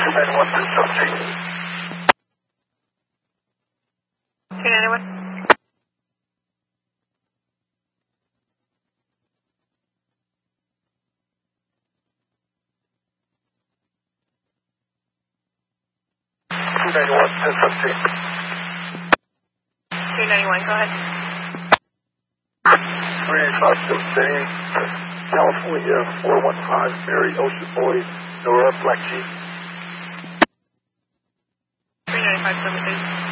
291 to subject. 291. Go ahead. 385 still staying. California 415, Mary Ocean Boy, Nora Black Jeep. 395 7